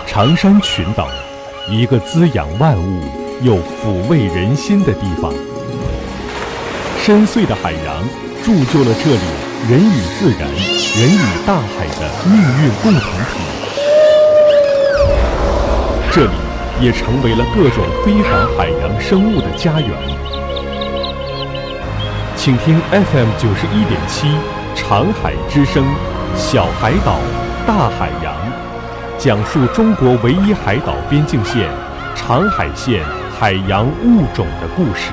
长山群岛，一个滋养万物又抚慰人心的地方。深邃的海洋铸就了这里人与自然、人与大海的命运共同体。这里也成为了各种非凡海洋生物的家园。请听 FM91.7长海之声，小海岛，大海洋，讲述中国唯一海岛边境线长海县海洋物种的故事。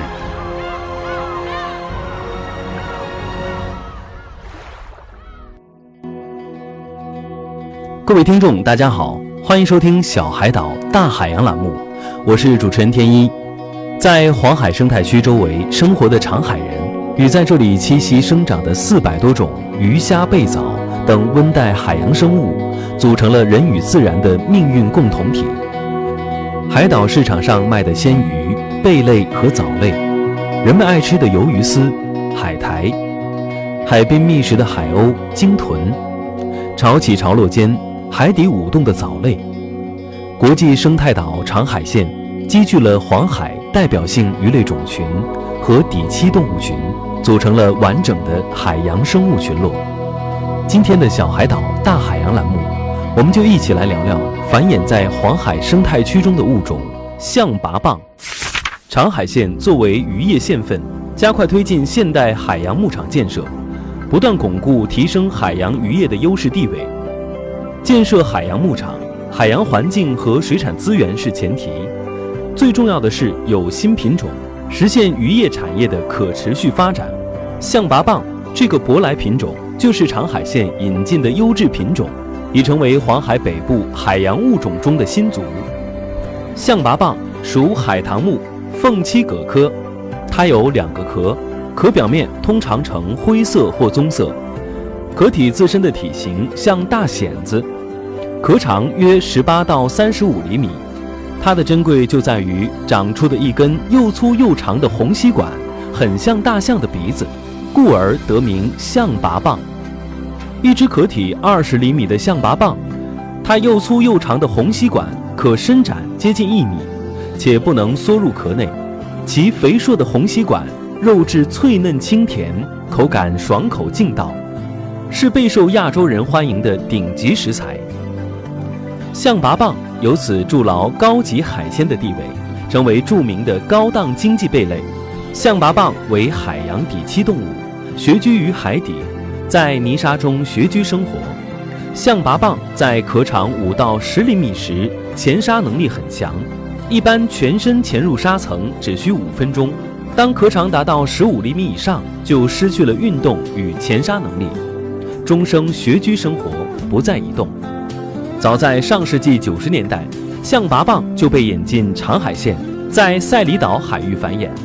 各位听众大家好，欢迎收听小海岛大海洋栏目，我是主持人天一。在黄海生态区周围生活的长海人与在这里栖息生长的400多种鱼虾贝藻等温带海洋生物，组成了人与自然的命运共同体。海岛市场上卖的鲜鱼、贝类和藻类，人们爱吃的鱿鱼丝、海苔，海边觅食的海鸥、鲸豚，潮起潮落间海底舞动的藻类。国际生态岛长海县积聚了黄海代表性鱼类种群和底栖动物群，组成了完整的海洋生物群落。今天的小海岛大海洋栏目，我们就一起来聊聊繁衍在黄海生态区中的物种象拔蚌。长海县作为渔业县份，加快推进现代海洋牧场建设，不断巩固提升海洋渔业的优势地位。建设海洋牧场，海洋环境和水产资源是前提，最重要的是有新品种，实现渔业产业的可持续发展。象拔蚌这个舶来品种就是长海县引进的优质品种，已成为黄海北部海洋物种中的新族。象拔蚌属海棠目凤栖蛤科，它有2个壳，壳表面通常呈灰色或棕色，壳体自身的体型像大蚬子，壳长约18到35厘米。它的珍贵就在于长出的一根又粗又长的虹吸管，很像大象的鼻子，故而得名象拔蚌。一只壳体20厘米的象拔蚌，它又粗又长的虹吸管可伸展接近1米，且不能缩入壳内。其肥硕的虹吸管肉质脆嫩清甜，口感爽口劲道，是备受亚洲人欢迎的顶级食材。象拔蚌由此筑牢高级海鲜的地位，成为著名的高档经济贝类。象拔蚌为海洋底栖动物，穴居于海底，在泥沙中穴居生活。象拔蚌在壳长5到10厘米时，潜沙能力很强，一般全身潜入沙层只需5分钟。当壳长达到15厘米以上，就失去了运动与潜沙能力，终生穴居生活，不再移动。早在上世纪90年代，象拔蚌就被引进长海县，在赛里岛海域繁衍。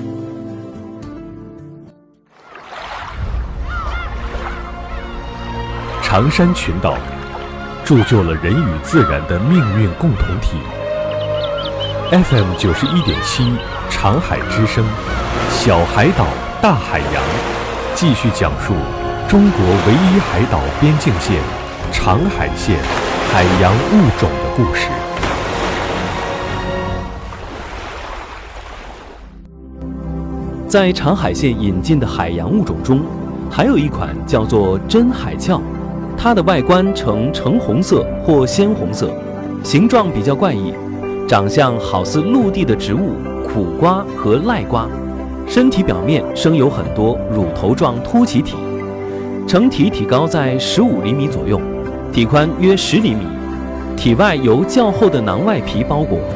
长山群岛铸就了人与自然的命运共同体。FM91.7长海之声，小海岛大海洋，继续讲述中国唯一海岛边境线长海县海洋物种的故事。 在长海县引进的海洋物种中，还有一款叫做真海鞘，它的外观呈橙红色或鲜红色，形状比较怪异，长相好似陆地的植物苦瓜和赖瓜，身体表面生有很多乳头状凸起体，整体体高在15厘米左右，体宽约10厘米，体外由较厚的囊外皮包裹，